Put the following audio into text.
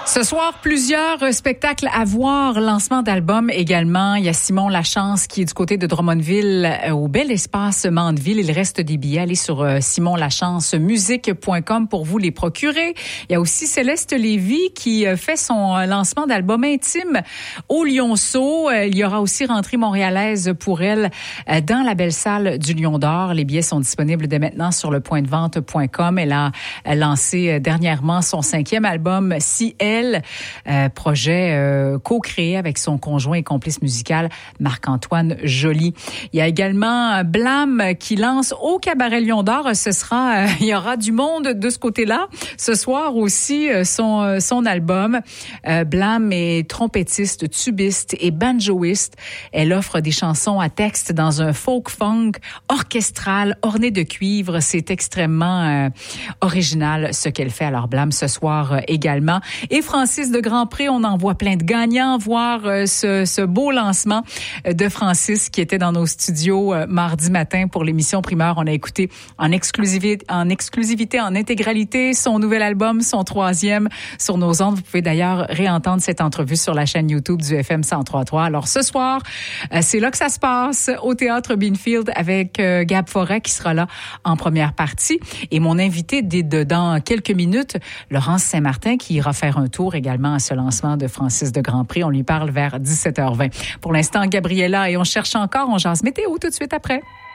Ce soir, plusieurs spectacles à voir, lancement d'album également. Il y a Simon Lachance qui est du côté de Drummondville au Bel Espace Mandeville. Il reste des billets. Allez sur simonlachancemusique.com pour vous les procurer. Il y a aussi Céleste Lévy qui fait son lancement d'album intime au Lionceau. Il y aura aussi rentrée montréalaise pour elle dans la belle salle du Lion d'Or. Les billets sont disponibles dès maintenant sur lepointdevente.com. Elle a lancé dernièrement son 5e album, Si elle, projet co-créé avec son conjoint et complice musical Marc-Antoine Joly. Il y a également Blâme qui lance au Cabaret Lion d'Or. Il y aura du monde de ce côté-là. Ce soir aussi, son album. Blâme est trompettiste, tubiste et banjoiste. Elle offre des chansons à texte dans un folk-funk orchestral orné de cuivre. C'est extrêmement original ce qu'elle fait. Alors Blâme ce soir également. Et Francis de Grandpré, on en voit plein de gagnants. Voir ce beau lancement de Francis qui était dans nos studios mardi matin pour l'émission Primeur. On a écouté en exclusivité, en intégralité, son nouvel album, son 3e sur nos ondes. Vous pouvez d'ailleurs réentendre cette entrevue sur la chaîne YouTube du FM 103.3. Alors ce soir, c'est là que ça se passe au Théâtre Beanfield avec Gab Forêt qui sera là en première partie. Et mon invité dans quelques minutes, Laurence Saint-Martin, qui ira faire un tour également à ce lancement de Francis de Grandpré. On lui parle vers 17h20. Pour l'instant, Gabriella, et on cherche encore, on jase météo tout de suite après.